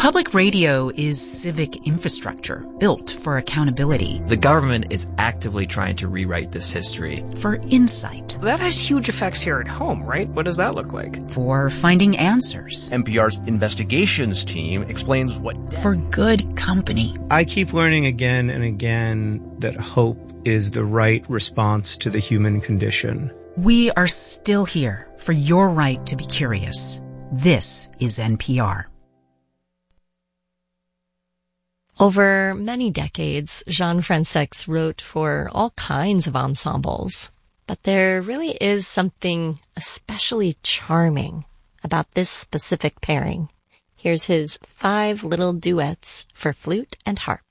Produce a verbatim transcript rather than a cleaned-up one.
Public radio is civic infrastructure built for accountability. The government is actively trying to rewrite this history. For insight. That has huge effects here at home, right? What does that look like? For finding answers. N P R's investigations team explains what... For good company. I keep learning again and again that hope is the right response to the human condition. We are still here for your right to be curious. This is N P R. Over many decades, Jean Fransex wrote for all kinds of ensembles. But there really is something especially charming about this specific pairing. Here's his five little duets for flute and harp.